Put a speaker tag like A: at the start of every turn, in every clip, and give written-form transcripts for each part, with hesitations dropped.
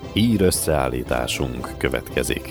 A: Hír összeállításunk következik.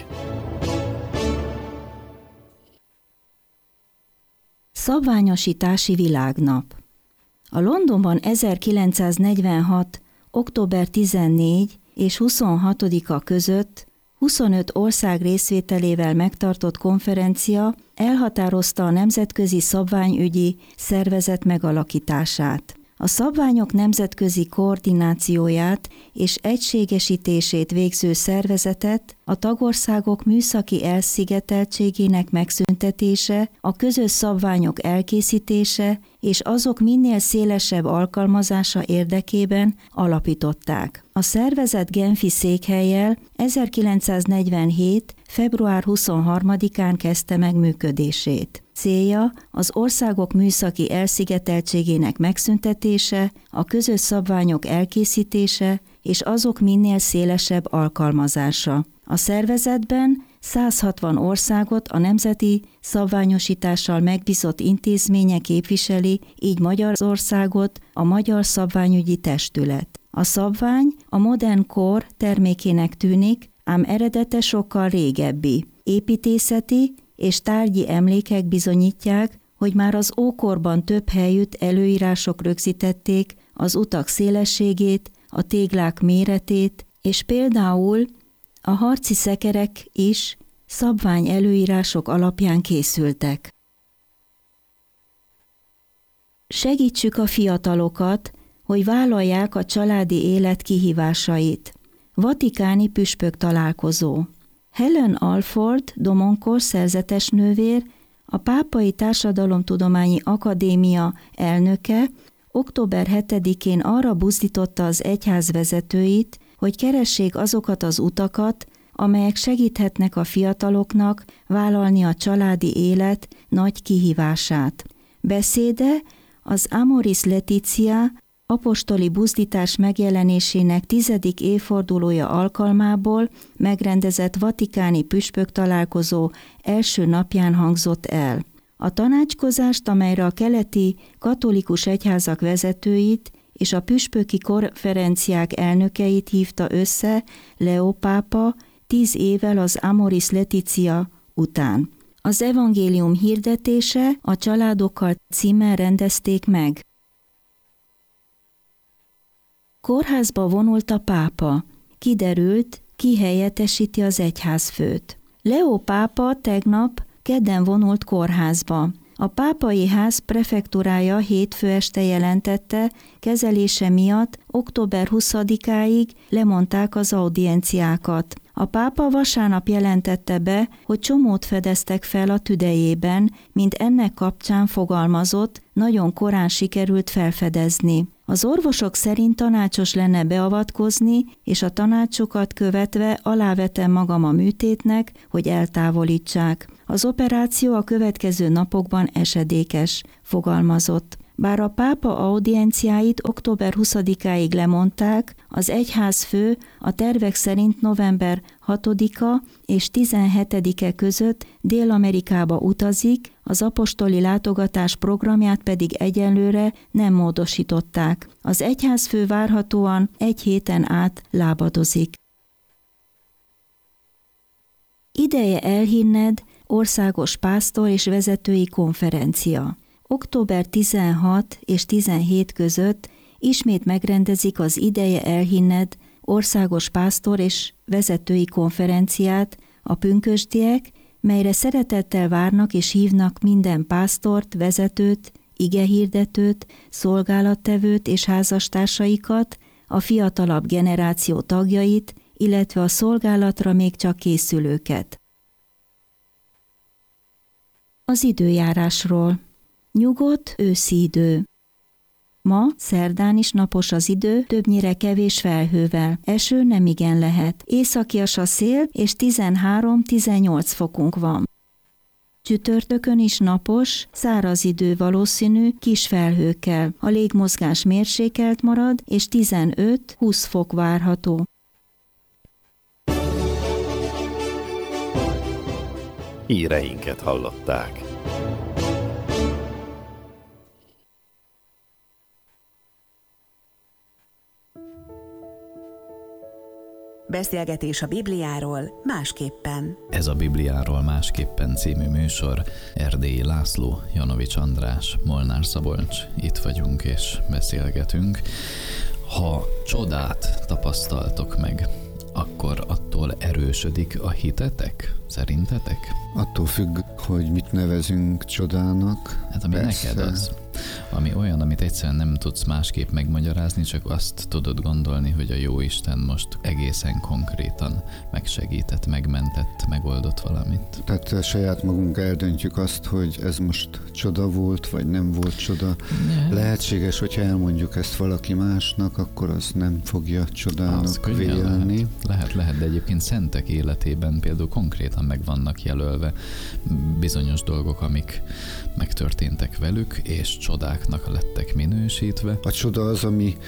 B: Szabványosítási világnap. A Londonban 1946. október 14 és 26-a között 25 ország részvételével megtartott konferencia elhatározta a Nemzetközi Szabványügyi Szervezet megalakítását. A szabványok nemzetközi koordinációját és egységesítését végző szervezetet a tagországok műszaki elszigeteltségének megszüntetése, a közös szabványok elkészítése és azok minél szélesebb alkalmazása érdekében alapították. A szervezet genfi székhellyel 1947. február 23-án kezdte meg működését. Célja az országok műszaki elszigeteltségének megszüntetése, a közös szabványok elkészítése és azok minél szélesebb alkalmazása. A szervezetben 160 országot a nemzeti szabványosítással megbízott intézménye képviseli, így Magyarországot a Magyar Szabványügyi Testület. A szabvány a modern kor termékének tűnik, ám eredete sokkal régebbi. Építészeti és tárgyi emlékek bizonyítják, hogy már az ókorban több helyütt előírások rögzítették az utak szélességét, a téglák méretét, és például a harci szekerek is szabvány előírások alapján készültek. Segítsük a fiatalokat, hogy vállalják a családi élet kihívásait. Vatikáni püspök találkozó. Helen Alford, Domonkos szerzetes nővér, a Pápai Társadalomtudományi Akadémia elnöke október 7-én arra buzdította az egyház vezetőit, hogy keressék azokat az utakat, amelyek segíthetnek a fiataloknak vállalni a családi élet nagy kihívását. Beszéde az Amoris Laetitia apostoli buzdítás megjelenésének 10. évfordulója alkalmából megrendezett vatikáni püspök találkozó első napján hangzott el. A tanácskozást, amelyre a keleti katolikus egyházak vezetőit és a püspöki konferenciák elnökeit hívta össze Leó pápa 10 évvel az Amoris Laetitia után. Az evangélium hirdetése a családokkal címmel rendezték meg. Kórházba vonult a pápa. Kiderült, ki helyettesíti az egyházfőt. Leó pápa tegnap kedden vonult kórházba. A pápai ház prefektúrája hétfő este jelentette, kezelése miatt október 20-áig lemondták az audienciákat. A pápa vasárnap jelentette be, hogy csomót fedeztek fel a tüdejében, mint ennek kapcsán fogalmazott, nagyon korán sikerült felfedezni. Az orvosok szerint tanácsos lenne beavatkozni, és a tanácsokat követve alávetem magam a műtétnek, hogy eltávolítsák. Az operáció a következő napokban esedékes, fogalmazott. Bár a pápa audienciáit október 20-áig lemondták, az egyházfő a tervek szerint november 6-a és 17-e között Dél-Amerikába utazik, az apostoli látogatás programját pedig egyelőre nem módosították. Az egyházfő várhatóan egy héten át lábadozik. Ideje elhinned, országos pásztor és vezetői konferencia. Október 16 és 17 között ismét megrendezik az Ideje elhinned országos pásztor és vezetői konferenciát a pünkösdiek, melyre szeretettel várnak és hívnak minden pásztort, vezetőt, igehirdetőt, szolgálattevőt és házastársaikat, a fiatalabb generáció tagjait, illetve a szolgálatra még csak készülőket. Az időjárásról. Nyugodt őszi idő. Ma szerdán is napos az idő, többnyire kevés felhővel. Eső nemigen lehet. Északias a szél, és 13-18 fokunk van. Csütörtökön is napos, száraz idő valószínű, kis felhőkkel. A légmozgás mérsékelt marad, és 15-20 fok várható.
A: Híreinket hallották.
C: Beszélgetés a Bibliáról másképpen.
D: Ez a Bibliáról másképpen című műsor. Erdélyi László, Janovics András, Molnár Szabolcs, itt vagyunk és beszélgetünk. Ha csodát tapasztaltok meg, akkor attól erősödik a hitetek? Szerintetek?
E: Attól függ, hogy mit nevezünk csodának.
D: Hát ami
E: Persze.
D: neked az, ami olyan, amit egyszerűen nem tudsz másképp megmagyarázni, csak azt tudod gondolni, hogy a Jóisten most egészen konkrétan megsegített, megmentett, megoldott valamit.
E: Tehát saját magunk eldöntjük azt, hogy ez most csoda volt, vagy nem volt csoda. Lehetséges, hogyha elmondjuk ezt valaki másnak, akkor az nem fogja csodának vélni.
D: Lehet, de egyébként szentek életében például konkrétan meg vannak jelölve bizonyos dolgok, amik megtörténtek velük, és csodáknak lettek minősítve.
E: A csoda az,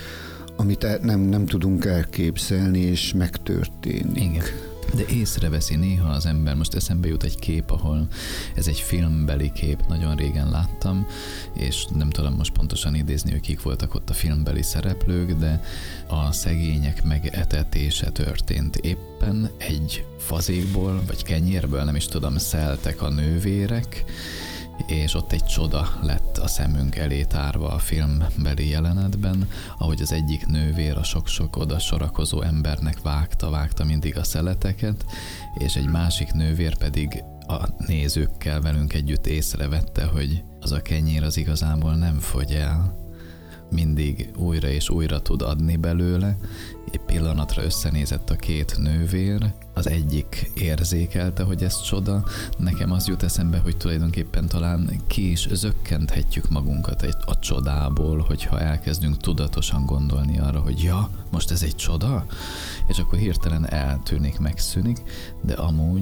E: amit nem tudunk elképzelni, és megtörténik.
D: Igen. De észreveszi néha az ember, most eszembe jut egy kép, ahol ez egy filmbeli kép, nagyon régen láttam, és nem tudom most pontosan idézni, hogy kik voltak ott a filmbeli szereplők, de a szegények megetetése történt. Éppen egy fazékból, vagy kenyérből, nem is tudom, szeltek a nővérek, és ott egy csoda lett a szemünk elé tárva a filmbeli jelenetben, ahogy az egyik nővér a sok-sok oda sorakozó embernek vágta mindig a szeleteket, és egy másik nővér pedig a nézőkkel velünk együtt észrevette, hogy az a kenyér az igazából nem fogy el. Mindig újra és újra tud adni belőle. Egy pillanatra összenézett a két nővér, az egyik érzékelte, hogy ez csoda. Nekem az jut eszembe, hogy tulajdonképpen talán ki is zökkenthetjük magunkat a csodából, hogyha elkezdünk tudatosan gondolni arra, hogy ja, most ez egy csoda, és akkor hirtelen eltűnik, megszűnik, de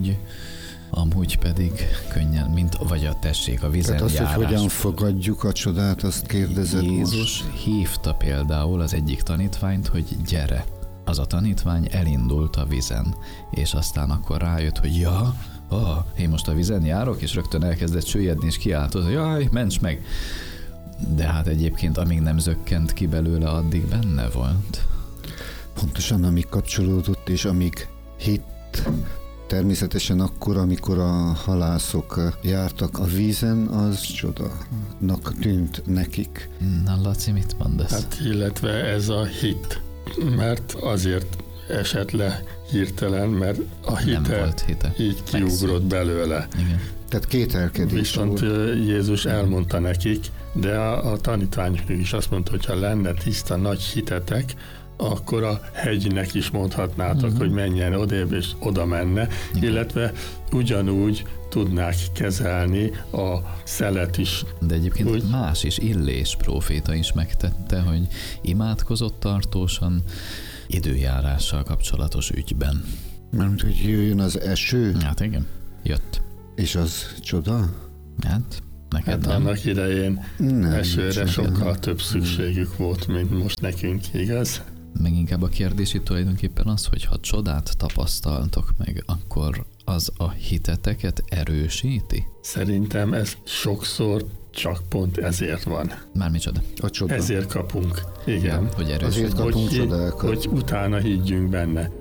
D: amúgy pedig könnyen, vagy a tessék, a vizen
E: Tehát
D: járás.
E: hogy hogyan fogadjuk a csodát, azt kérdezed
D: Jézus
E: most?
D: hívta például az egyik tanítványt, hogy gyere. Az a tanítvány elindult a vizen, és aztán akkor rájött, hogy én most a vizen járok, és rögtön elkezdett süllyedni, és kiáltott, hogy jaj, ments meg! De hát egyébként, amíg nem zökkent ki belőle, addig benne volt.
E: Pontosan amíg kapcsolódott, és amíg hitt. Természetesen akkor, amikor a halászok jártak a vízen, az csodának tűnt nekik.
D: Na, Laci, mit mondasz?
F: Hát illetve ez a hit, mert azért esett le hirtelen, mert a
D: Nem volt hite.
F: így kiugrott belőle.
D: Igen.
E: Tehát kételkedés
F: Viszont
E: volt.
F: Jézus elmondta nekik, de a tanítványok is azt mondta, hogy ha lenne tiszta nagy hitetek, akkor a hegynek is mondhatnátok, hogy menjen odébb, és oda menne, illetve ugyanúgy tudnák kezelni a szelet is.
D: De egyébként
F: Úgy.
D: más is, Illés próféta is megtette, hogy imádkozott tartósan időjárással kapcsolatos ügyben.
E: Mert hogy jöjjön az eső,
D: Hát igen, jött.
E: és az csoda?
D: Hát, neked
F: Hát
D: nem.
F: annak idején
E: Nem,
F: esőre
E: csoda.
F: sokkal több szükségük volt, mint most nekünk, igaz?
D: Meg inkább a kérdés itt tulajdonképpen az, hogy ha csodát tapasztaltok meg, akkor az a hiteteket erősíti?
F: Szerintem ez sokszor csak pont ezért van.
D: Már micsoda?
E: A csoda.
F: Ezért kapunk. Igen.
D: Hogy erősíti.
E: Azért kapunk
F: Hogy
E: csodákat.
F: utána higgyünk benne.